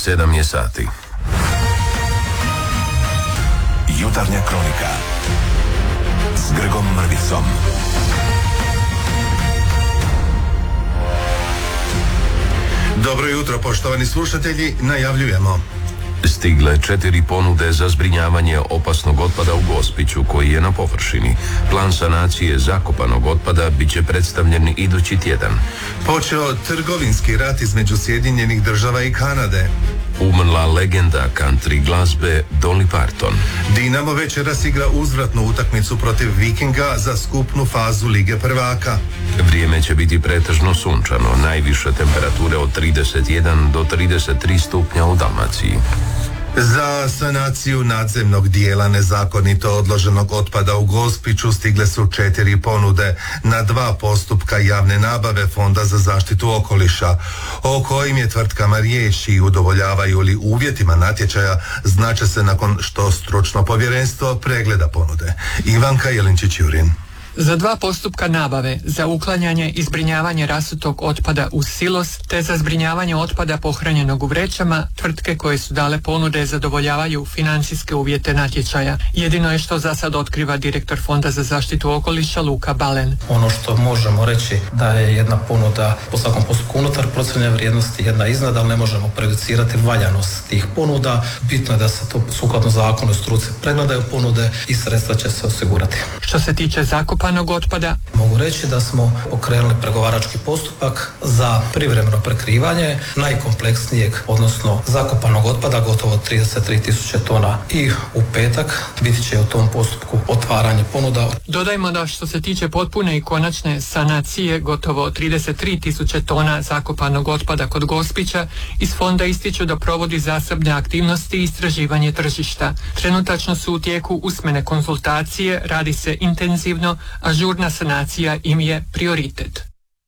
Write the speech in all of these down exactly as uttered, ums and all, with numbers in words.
sedam je sati. Jutarnja kronika s Grgom Mrvicom. Dobro jutro, poštovani slušatelji, najavljujemo. Stigle četiri ponude za zbrinjavanje opasnog otpada u Gospiću koji je na površini. Plan sanacije zakopanog otpada bit će predstavljen idući tjedan. Počeo trgovinski rat između Sjedinjenih država i Kanade. Umrla legenda country glazbe Dolly Parton. Dinamo večeras igra uzvratnu utakmicu protiv Vikinga za skupnu fazu Lige prvaka. Vrijeme će biti pretežno sunčano, najviše temperature od trideset jedan do trideset tri stupnja u Dalmaciji. Za sanaciju nadzemnog dijela nezakonito odloženog otpada u Gospiću stigle su četiri ponude na dva postupka javne nabave Fonda za zaštitu okoliša, o kojim je tvrtkama riječ i udovoljavaju li uvjetima natječaja znače se nakon što stručno povjerenstvo pregleda ponude. Ivanka Jelinčić-Jurin. Za dva postupka nabave, za uklanjanje i zbrinjavanje rasutog otpada u silos, te za zbrinjavanje otpada pohranjenog u vrećama, tvrtke koje su dale ponude zadovoljavaju financijske uvjete natječaja. Jedino je što za sad otkriva direktor Fonda za zaštitu okoliša Luka Balen. Ono što možemo reći da je jedna ponuda po svakom postupku unutar procijenjene vrijednosti, jedna iznad, ali ne možemo prejudicirati valjanost tih ponuda. Bitno je da se to sukladno zakonu i struci pregledaju ponude i sredstva će se osigurati. Što se tiče zakopa otpada. Mogu reći da smo pokrenuli pregovarački postupak za privremeno prekrivanje najkompleksnijeg, odnosno zakopanog otpada, gotovo trideset tri tisuće tona, i u petak biti će u tom postupku otvaranje ponuda. Dodajmo da što se tiče potpune i konačne sanacije gotovo trideset tri tisuće tona zakopanog otpada kod Gospića, iz fonda ističu da provodi zasebne aktivnosti i istraživanje tržišta. Trenutačno su u tijeku usmene konzultacije, radi se intenzivno, a žurna sanacija im je prioritet.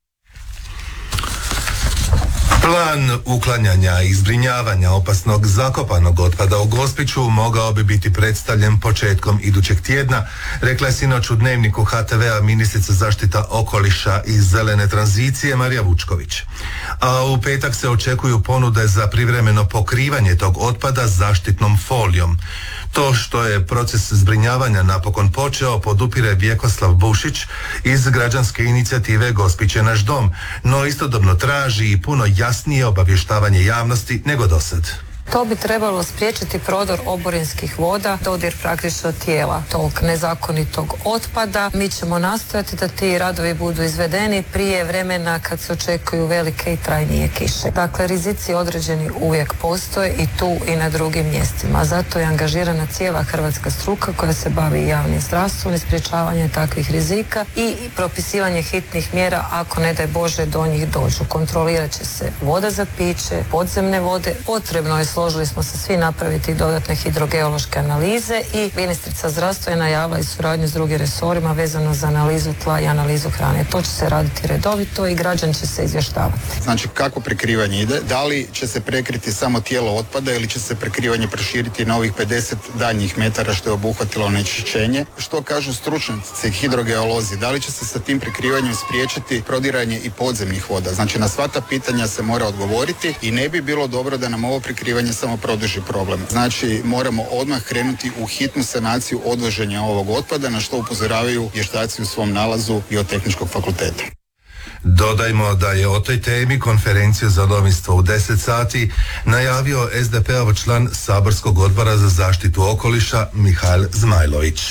Plan uklanjanja i zbrinjavanja opasnog zakopanog otpada u Gospiću mogao bi biti predstavljen početkom idućeg tjedna, rekla je sinoć u Dnevniku ha te vea ministrica zaštita okoliša i zelene tranzicije Marija Vučković. A u petak se očekuju ponude za privremeno pokrivanje tog otpada zaštitnom folijom. To što je proces zbrinjavanja napokon počeo podupire Vjekoslav Bušić iz građanske inicijative Gospić je naš dom, no istodobno traži i puno jasnije obavještavanje javnosti nego dosad. To bi trebalo spriječiti prodor oborinskih voda, dodir praktično tijela tog nezakonitog otpada. Mi ćemo nastojati da ti radovi budu izvedeni prije vremena kad se očekuju velike i trajnije kiše. Dakle, rizici određeni uvijek postoje i tu i na drugim mjestima. Zato je angažirana cijela hrvatska struka koja se bavi javnim zdravstvom i sprječavanje takvih rizika i propisivanje hitnih mjera ako ne daj Bože do njih dođu. Kontrolirat će se voda za piće, podzemne vode, potrebno je složili smo se svi napraviti dodatne hidrogeološke analize i ministrica zdravstva je najavila i suradnju s drugim resorima vezano za analizu tla i analizu hrane. To će se raditi redovito i građani će se izvještavati. Znači, kako prekrivanje ide? Da li će se prekriti samo tijelo otpada ili će se prekrivanje proširiti na ovih pedeset daljnjih metara što je obuhvatilo onečišćenje? Što kažu stručnjaci hidrogeolozi? Da li će se sa tim prekrivanjem spriječiti prodiranje i podzemnih voda? Znači, na sva ta pitanja se mora odgovoriti i ne bi bilo dobro da nam ovo prekrivanje samo produži problem. Znači, moramo odmah krenuti u hitnu sanaciju odvoženja ovog otpada, na što upozoravaju vještaci u svom nalazu Biotehničkog fakulteta. Dodajmo da je o toj temi konferenciju za novinstvo u deset sati najavio es de pe ov član Saborskog odbora za zaštitu okoliša Mihail Zmajlović.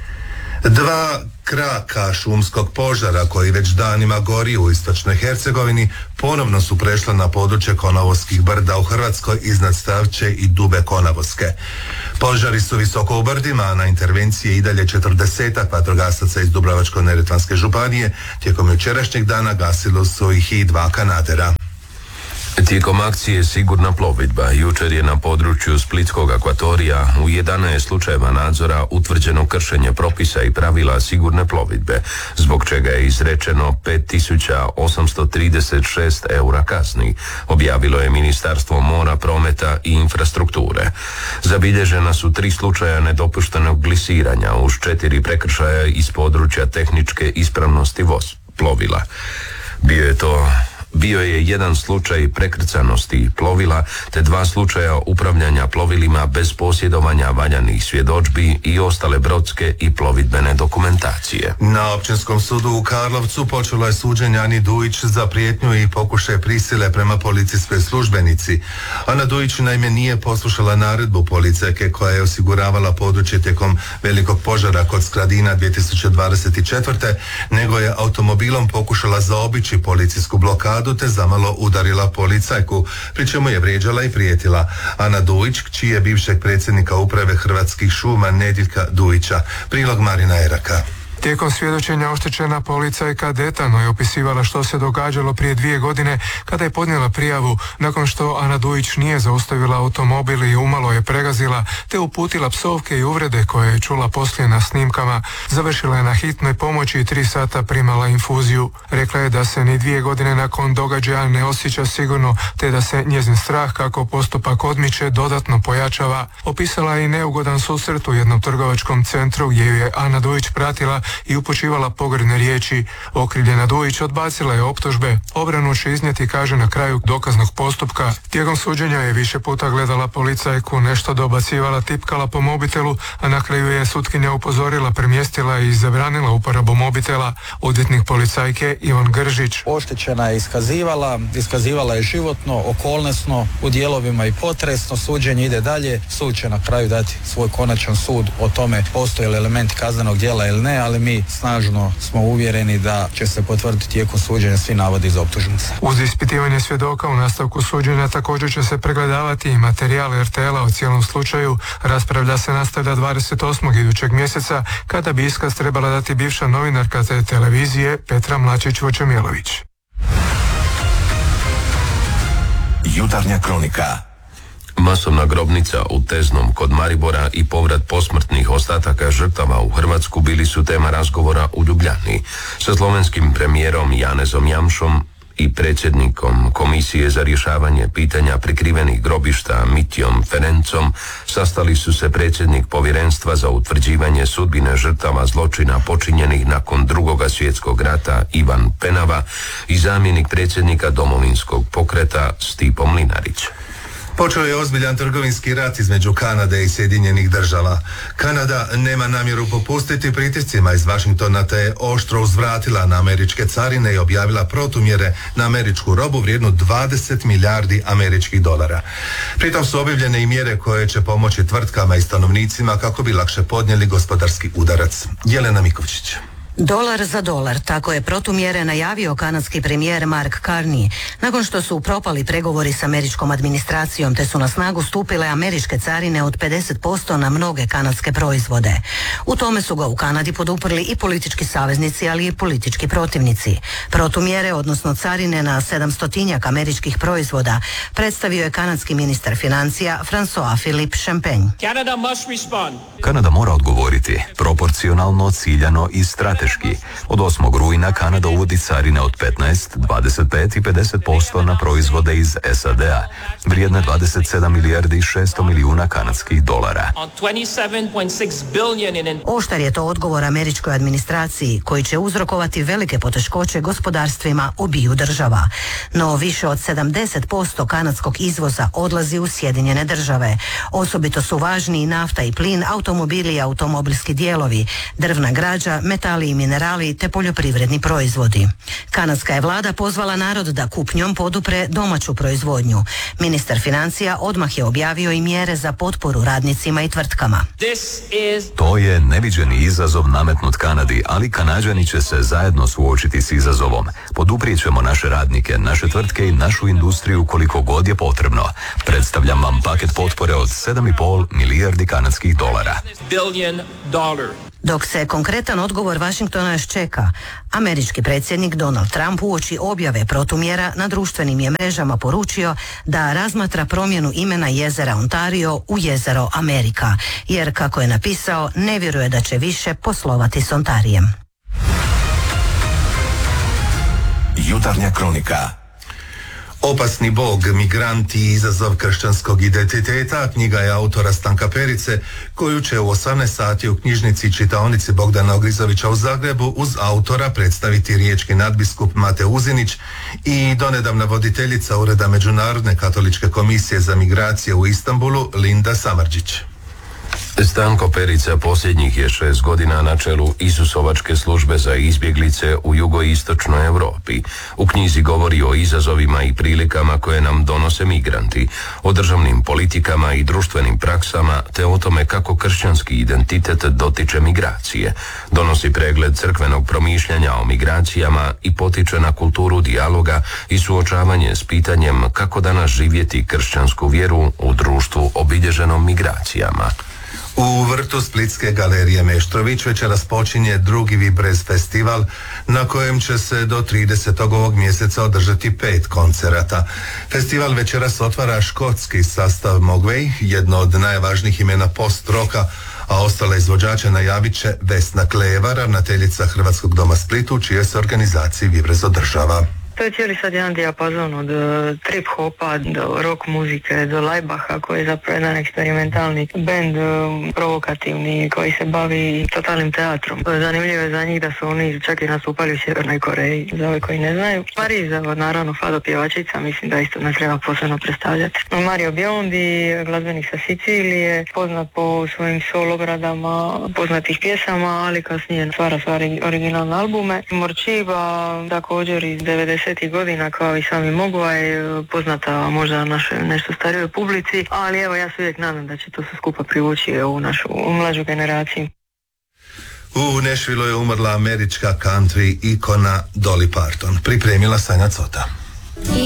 Dva kraka šumskog požara koji već danima gori u istočnoj Hercegovini ponovno su prešla na područje Konavoskih brda u Hrvatskoj iznad Stavče i Dube Konavoske. Požari su visoko u brdima, a na intervencije i dalje četrdesetak vatrogasaca iz Dubrovačko-neretvanske županije. Tijekom jučerašnjeg dana gasilo su ih i dva kanadera. Tijekom akcije Sigurna plovidba jučer je na području Splitskog akvatorija u jedanaest slučajeva nadzora utvrđeno kršenje propisa i pravila sigurne plovidbe, zbog čega je izrečeno pet tisuća osamsto trideset šest eura kazni, objavilo je Ministarstvo mora, prometa i infrastrukture. Zabilježena su tri slučaja nedopuštenog glisiranja uz četiri prekršaja iz područja tehničke ispravnosti voz plovila. Bio je to Bio je jedan slučaj prekrcanosti plovila te dva slučaja upravljanja plovilima bez posjedovanja valjanih svjedodžbi i ostale brodske i plovidbene dokumentacije. Na Općinskom sudu u Karlovcu počelo je suđenje Ani Dujić za prijetnju i pokušaj prisile prema policijskoj službenici. Ana Dujić naime nije poslušala naredbu policajke koja je osiguravala područje tijekom velikog požara kod Skradina dvije tisuće dvadeset četvrte. nego je automobilom pokušala zaobići policijsku blokadu te zamalo udarila policajku, pri čemu je vrijeđala i prijetila. Ana Dujić, kći je bivšeg predsjednika uprave Hrvatskih šuma Nediljka Dujića. Prilog Marina Eraka. Tijekom svjedočenja oštećena policajka detaljno je opisivala što se događalo prije dvije godine kada je podnijela prijavu nakon što Ana Dujić nije zaustavila automobil i umalo je pregazila te uputila psovke i uvrede koje je čula poslije na snimkama. Završila je na hitnoj pomoći i tri sata primala infuziju. Rekla je da se ni dvije godine nakon događaja ne osjeća sigurno te da se njezin strah kako postupak odmiče dodatno pojačava. Opisala je i neugodan susret u jednom trgovačkom centru gdje ju je Ana Dujić pratila i upućivala pogrdne riječi. Okrivljena Dujić odbacila je optužbe. Obranu će iznijeti, kaže, na kraju dokaznog postupka. Tijekom suđenja je više puta gledala policajku, nešto dobacivala, tipkala po mobitelu, a na kraju je sutkinja upozorila, premjestila i zabranila uporabu mobitela. Odvjetnik policajke Ivan Gržić. Oštećena je iskazivala, iskazivala je životno, okolnosno, u dijelovima i potresno. Suđenje ide dalje. Sud će na kraju dati svoj konačan sud o tome postoje li elementi kaznenog djela ili ne, ali mi snažno smo uvjereni da će se potvrditi tijekom suđenja svi navodi iz optužnice. Uz ispitivanje svjedoka u nastavku suđenja također će se pregledavati i materijal er te el-a o cijelom slučaju. Raspravlja se nastavlja dvadeset osmog idućeg mjeseca kada bi iskaz trebala dati bivša novinarka te televizije Petra Mlačić-Vočemilović. Jutarnja kronika. Masovna grobnica u Teznom kod Maribora i povrat posmrtnih ostataka žrtava u Hrvatsku bili su tema razgovora u Ljubljani. Sa slovenskim premijerom Janezom Janšom i predsjednikom Komisije za rješavanje pitanja prikrivenih grobišta Mitjom Ferencom sastali su se predsjednik Povjerenstva za utvrđivanje sudbine žrtava zločina počinjenih nakon Drugoga svjetskog rata Ivan Penava i zamjenik predsjednika Domovinskog pokreta Stipo Mlinarić. Počeo je ozbiljan trgovinski rat između Kanade i Sjedinjenih država. Kanada nema namjeru popustiti pritiscima iz Vašingtona te je oštro uzvratila na američke carine i objavila protumjere na američku robu vrijednu dvadeset milijardi američkih dolara. Pritom su objavljene i mjere koje će pomoći tvrtkama i stanovnicima kako bi lakše podnijeli gospodarski udarac. Jelena Mikovčić. Dolar za dolar, tako je protumjere najavio kanadski premijer Mark Carney, nakon što su propali pregovori s američkom administracijom te su na snagu stupile američke carine od pedeset posto na mnoge kanadske proizvode. U tome su ga u Kanadi poduprli i politički saveznici, ali i politički protivnici. Protumjere, odnosno carine na sedamstotinjak američkih proizvoda, predstavio je kanadski ministar financija François-Philippe Champagne. Kanada mora odgovoriti proporcionalno, ciljano i strateški. Od osmog rujna Kanada uvodi carine od petnaest, dvadeset pet i pedeset posto na proizvode iz es a de a, vrijedne dvadeset sedam milijardi i šesto milijuna kanadskih dolara. Oštar je to odgovor američkoj administraciji koji će uzrokovati velike poteškoće gospodarstvima obiju država. No više od sedamdeset posto kanadskog izvoza odlazi u Sjedinjene države. Osobito su važni i nafta i plin, automobili i automobilski dijelovi, drvna građa, metali i minerali te poljoprivredni proizvodi. Kanadska je vlada pozvala narod da kupnjom podupre domaću proizvodnju. Ministar financija odmah je objavio i mjere za potporu radnicima i tvrtkama. To je neviđeni izazov nametnut Kanadi, ali Kanađani će se zajedno suočiti s izazovom. Poduprijet ćemo naše radnike, naše tvrtke i našu industriju koliko god je potrebno. Predstavljam vam paket potpore od sedam i pol milijardi kanadskih dolara. Dok se konkretan odgovor Vašingtona još čeka, američki predsjednik Donald Trump uoči objave protumjera na društvenim je mrežama poručio da razmatra promjenu imena jezera Ontario u jezero Amerika, jer, kako je napisao, ne vjeruje da će više poslovati s Ontarijem. Jutarnja kronika. Opasni bog, migranti i izazov kršćanskog identiteta, knjiga je autora Stanka Perice, koju će u osamnaest sati u knjižnici i čitaonici Bogdana Ogrizovića u Zagrebu uz autora predstaviti riječki nadbiskup Mate Uzinić i donedavna voditeljica Ureda Međunarodne katoličke komisije za migracije u Istanbulu Linda Samardžić. Stanko Perica posljednjih je šest godina na čelu Isusovačke službe za izbjeglice u jugoistočnoj Europi. U knjizi govori o izazovima i prilikama koje nam donose migranti, o državnim politikama i društvenim praksama, te o tome kako kršćanski identitet dotiče migracije. Donosi pregled crkvenog promišljanja o migracijama i potiče na kulturu dijaloga i suočavanje s pitanjem kako danas živjeti kršćansku vjeru u društvu obilježenom migracijama. U vrtu Splitske galerije Meštrović večeras počinje drugi Vibrez festival na kojem će se do tridesetog ovog mjeseca održati pet koncerata. Festival večeras otvara škotski sastav Mogwai, jedno od najvažnijih imena post-roka, a ostale izvođače najavit će Vesna Kleva, ravnateljica Hrvatskog doma Splitu, čije se organizaciji Vibrez održava. To je cijeli sad jedan dijapazon od trip-hopa do rock muzike, do Lajbaha koji je zapravo jedan eksperimentalni bend, provokativni, koji se bavi totalnim teatrom. Zanimljivo je za njih da su oni čak i nastupali u Sjevernoj Koreji, za ove koji ne znaju. Mariza, naravno Fado pjevačica, mislim da isto ne treba posebno predstavljati. Mario Biondi, glazbenik sa Sicilije, poznat po svojim solo obradama poznatih pjesama, ali kasnije stvara stvari originalne albume. Morčiba, također iz devedesetih godina, kao i sami Mogwai, poznata možda našoj nešto starijoj publici, ali evo ja se uvijek nadam da će to sve skupa privući ovu našu mlađu generaciju. U Nashvilleu je umrla američka country ikona Dolly Parton. Pripremila Sanja Cota.